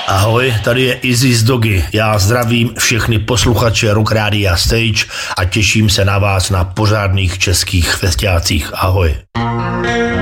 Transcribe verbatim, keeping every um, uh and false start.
Ahoj, tady je Izzy z Dogy. Já zdravím všechny posluchače Rock Rádia Stage a těším se na vás na pořádných českých festiácích. Ahoj.